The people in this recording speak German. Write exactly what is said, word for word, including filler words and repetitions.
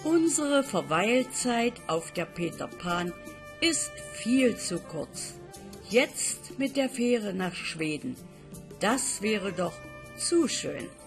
Unsere Verweilzeit auf der Peter Pan ist viel zu kurz. Jetzt mit der Fähre nach Schweden, das wäre doch zu schön.